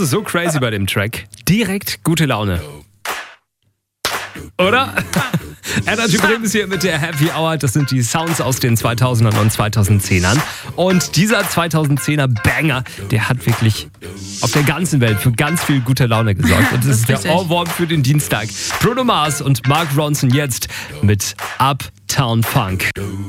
ist so crazy bei dem Track. Direkt gute Laune. Oder? Energy Bremen ist hier mit der Happy Hour. Das sind die Sounds aus den 2000ern und 2010ern. Und dieser 2010er Banger, der hat wirklich auf der ganzen Welt für ganz viel gute Laune gesorgt. Und das ist der Ohrwurm für den Dienstag. Bruno Mars und Mark Ronson jetzt mit Uptown Funk.